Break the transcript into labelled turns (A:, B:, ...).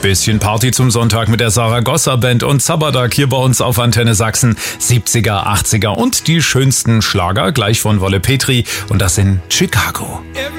A: Bisschen Party zum Sonntag mit der Saragossa Band und Zabadak hier bei uns auf Antenne Sachsen. 70er, 80er und die schönsten Schlager, gleich von Wolle Petri, und das in Chicago.